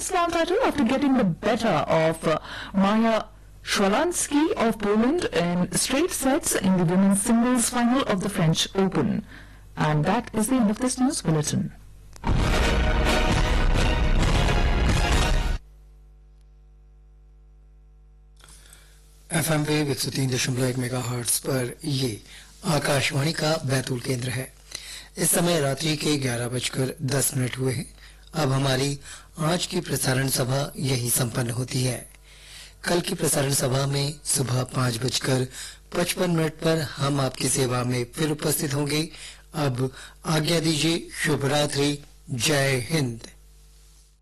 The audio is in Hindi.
slam title after getting the better of Maya Shwalansky of Poland in straight sets in the women's singles final of the French Open. And that is the end of this news bulletin. FM पे 103.1 मेगाहर्ट्ज पर ये आकाशवाणी का बैतूल केंद्र है। इस समय रात्रि के 11:10 हुए हैं। अब हमारी आज की प्रसारण सभा यही संपन्न होती है। कल की प्रसारण सभा में सुबह 5:55 पर हम आपकी सेवा में फिर उपस्थित होंगे। अब आज्ञा दीजिए। शुभ रात्रि। जय हिंद।